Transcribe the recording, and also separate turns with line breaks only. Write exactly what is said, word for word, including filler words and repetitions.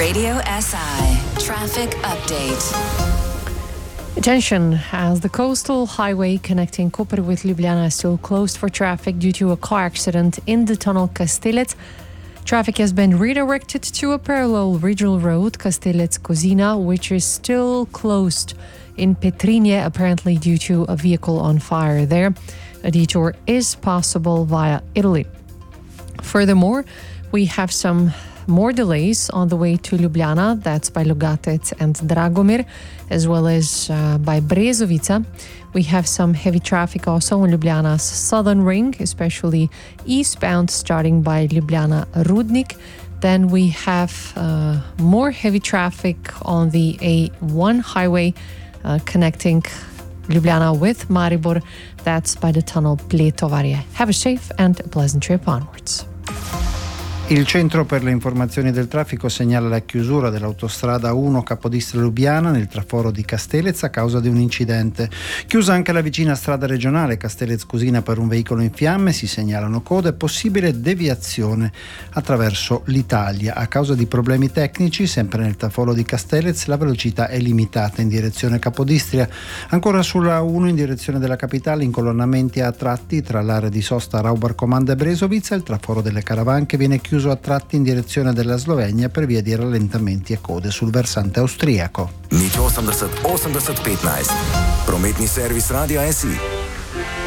Radio S I Traffic Update.
Attention, as the coastal highway connecting Koper with Ljubljana is still closed for traffic due to a car accident in the tunnel Kastelec. Traffic has been redirected to a parallel regional road, Kastelec-Kozina, which is still closed in Petrinje, apparently due to a vehicle on fire there. A detour is possible via Italy. Furthermore, we have some more delays on the way to Ljubljana, that's by Logatec and Dragomir, as well as uh, by Brezovica. We have some heavy traffic also on Ljubljana's southern ring, especially eastbound starting by Ljubljana Rudnik. Then we have uh, more heavy traffic on the A one highway uh, connecting Ljubljana with Maribor. That's by the tunnel Pletovarje. Have a safe and a pleasant trip onwards.
Il Centro per le Informazioni del Traffico segnala la chiusura dell'autostrada uno Capodistria Lubiana nel traforo di Kastelec a causa di un incidente. Chiusa anche la vicina strada regionale Kastelec-Kozina per un veicolo in fiamme, si segnalano code e possibile deviazione attraverso l'Italia. A causa di problemi tecnici, sempre nel traforo di Kastelec, la velocità è limitata in direzione Capodistria. Ancora sulla uno in direzione della capitale, incolonnamenti a tratti tra l'area di sosta Raubar-Comanda e Brezovica. Il traforo delle Caravanche viene chiuso a tratti in direzione della Slovenia per via di rallentamenti e code sul versante austriaco.
nič osemdeset osemdeset petnajst. Prometni servis Radia S I.